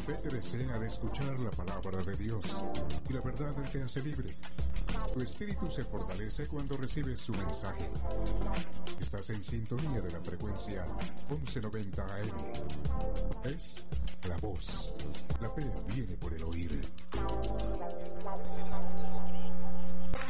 fe te desea de escuchar la palabra de Dios y la verdad te hace libre. Tu espíritu se fortalece cuando recibes su mensaje. Estás en sintonía de la frecuencia 1190 AM. Es la voz. La fe viene por el oír.